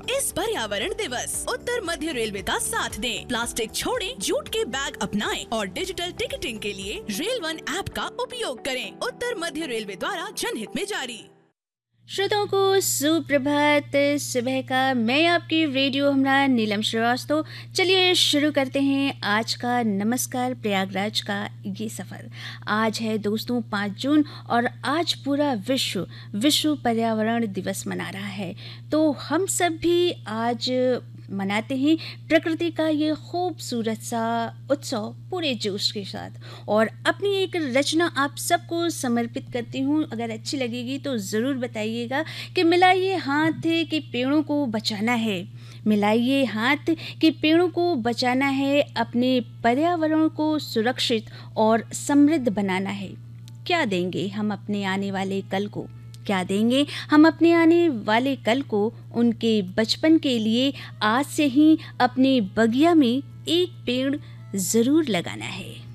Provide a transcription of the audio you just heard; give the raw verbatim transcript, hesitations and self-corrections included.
इस पर्यावरण दिवस। उत्तर मध्य रेलवे का साथ दें, प्लास्टिक छोड़ें, जूट के बैग अपनाएं और डिजिटल टिकटिंग के लिए रेल वन ऐप का उपयोग करें। उत्तर मध्य रेलवे द्वारा जनहित में जारी। श्रोताओं को सुप्रभात। सुबह का मैं आपकी रेडियो हमरा नीलम श्रीवास्तव। चलिए शुरू करते हैं आज का नमस्कार प्रयागराज का ये सफ़र। आज है दोस्तों पाँच जून और आज पूरा विश्व विश्व पर्यावरण दिवस मना रहा है। तो हम सब भी आज मनाते हैं प्रकृति का ये खूबसूरत सा उत्सव पूरे जोश के साथ। और अपनी एक रचना आप सबको समर्पित करती हूँ, अगर अच्छी लगेगी तो ज़रूर बताइएगा कि मिलाइए हाथ कि पेड़ों को बचाना है, मिलाइए हाथ कि पेड़ों को बचाना है, अपने पर्यावरण को सुरक्षित और समृद्ध बनाना है। क्या देंगे हम अपने आने वाले कल को, क्या देंगे हम अपने आने वाले कल को उनके बचपन के लिए आज से ही अपने बगिया में एक पेड़ ज़रूर लगाना है।